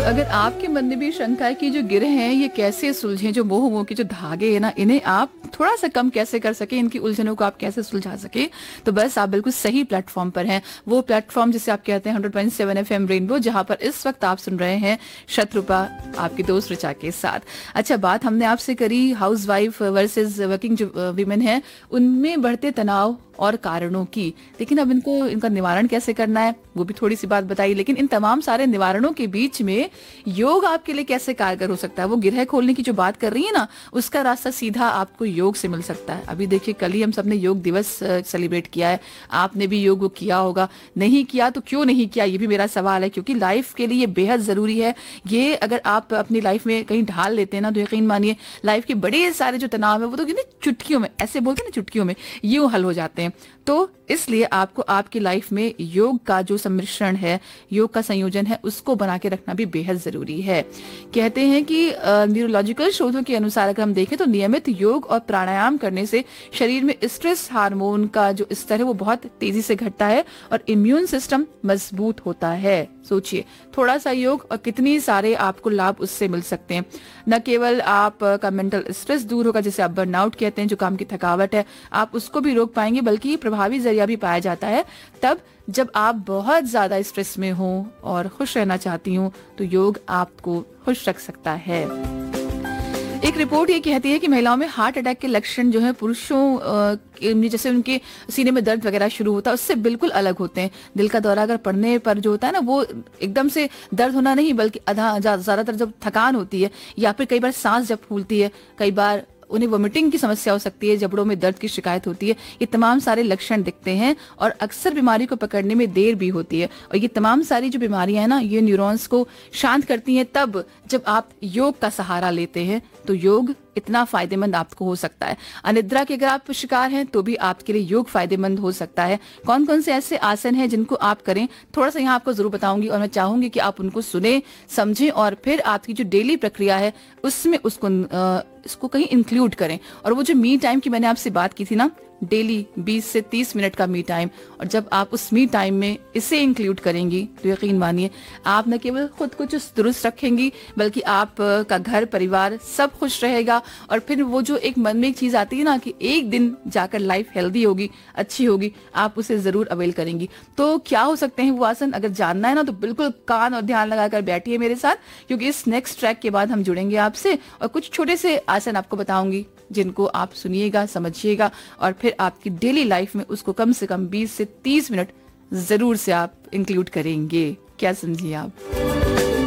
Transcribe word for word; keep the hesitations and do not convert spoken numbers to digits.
अगर आपके मन में भी शंका है कि जो गिरह हैं ये कैसे सुलझे, जो मोह मोह के जो धागे हैं ना, इन्हें आप थोड़ा सा कम कैसे कर सके, इनकी उलझनों को आप कैसे सुलझा सके, तो बस आप बिल्कुल सही प्लेटफॉर्म पर हैं। वो प्लेटफॉर्म जिसे आप कहते हैं hundred point seven F M rainbow, जहां पर इस वक्त आप सुन रहे हैं शत्रुपा आपकी दोस्त ऋचा के साथ। अच्छा, बात हमने आपसे करी हाउस वाइफ वर्सेज वर्किंग जो वीमेन है उनमें बढ़ते तनाव और कारणों की, लेकिन अब इनको इनका निवारण कैसे करना है वो भी थोड़ी सी बात बताई। लेकिन इन तमाम सारे निवारणों के बीच में योग आपके लिए कैसे कारगर हो सकता है, वो गिरह खोलने की जो बात कर रही है ना, उसका रास्ता सीधा आपको योग से मिल सकता है। अभी देखिए, कल ही हम सबने योग दिवस सेलिब्रेट किया है, आपने भी योग किया होगा। नहीं किया तो क्यों नहीं किया, ये भी मेरा सवाल है, क्योंकि लाइफ के लिए ये बेहद जरूरी है। ये अगर आप अपनी लाइफ में कहीं ढाल लेते हैं ना, तो यकीन मानिए लाइफ के बड़े सारे जो तनाव है वो तो चुटकियों में, ऐसे बोलते हैं ना, चुटकियों में यूं हल हो जाते हैं। तो इसलिए आपको आपकी लाइफ में योग का जो सम्मिश्रण है, योग का संयोजन है, उसको बना के रखना भी बेहद जरूरी है। कहते हैं कि न्यूरोलॉजिकल शोधों के अनुसार अगर हम देखें तो नियमित योग और प्राणायाम करने से शरीर में स्ट्रेस हार्मोन का जो स्तर है वो बहुत तेजी से घटता है और इम्यून सिस्टम मजबूत होता है। सोचिए, थोड़ा सा योग और कितनी सारे आपको लाभ उससे मिल सकते हैं। न केवल आपका मेंटल स्ट्रेस दूर होगा, जिसे आप बर्नआउट कहते हैं, जो काम की थकावट है, आप उसको भी रोक पाएंगे, बल्कि प्रभावी जरिया भी पाया जाता है तब जब आप बहुत ज्यादा स्ट्रेस में हो और खुश रहना चाहती हूँ, तो योग आपको खुश रख सकता है। एक रिपोर्ट ये कहती है कि महिलाओं में हार्ट अटैक के लक्षण जो है पुरुषों जैसे उनके सीने में दर्द वगैरह शुरू होता है उससे बिल्कुल अलग होते हैं। दिल का दौरा अगर पड़ने पर जो होता है ना, वो एकदम से दर्द होना नहीं, बल्कि आधा ज्यादातर जब थकान होती है या फिर कई बार सांस जब फूलती है, कई बार उन्हें वोमिटिंग की समस्या हो सकती है, जबड़ों में दर्द की शिकायत होती है, ये तमाम सारे लक्षण दिखते हैं और अक्सर बीमारी को पकड़ने में देर भी होती है। और ये तमाम सारी जो बीमारियां हैं ना, ये न्यूरॉन्स को शांत करती हैं तब जब आप योग का सहारा लेते हैं। तो योग इतना फायदेमंद आपको हो सकता है। अनिद्रा के अगर आप शिकार हैं तो भी आपके लिए योग फायदेमंद हो सकता है। कौन कौन से ऐसे आसन हैं जिनको आप करें, थोड़ा सा यहाँ आपको जरूर बताऊंगी और मैं चाहूंगी कि आप उनको सुने, समझें और फिर आपकी जो डेली प्रक्रिया है उसमें उसको आ, इसको कहीं इंक्लूड करें। और वो जो मी टाइम की मैंने आपसे बात की थी ना, डेली बीस से तीस मिनट का मी टाइम, और जब आप उस मी टाइम में इसे इंक्लूड करेंगी तो यकीन मानिए आप न केवल खुद को चुस्त दुरुस्त रखेंगी, बल्कि आप का घर परिवार सब खुश रहेगा। और फिर वो जो एक मन में एक चीज आती है ना कि एक दिन जाकर लाइफ हेल्दी होगी, अच्छी होगी, आप उसे जरूर अवेल करेंगी। तो क्या हो सकते हैं वो आसन, अगर जानना है ना तो बिल्कुल कान और ध्यान लगाकर बैठिए मेरे साथ, क्योंकि इस नेक्स्ट ट्रैक के बाद हम जुड़ेंगे आपसे और कुछ छोटे से आसन आपको बताऊंगी जिनको आप सुनिएगा, समझिएगा और फिर आपकी डेली लाइफ में उसको कम से कम बीस से तीस मिनट जरूर से आप इंक्लूड करेंगे। क्या समझिए आप?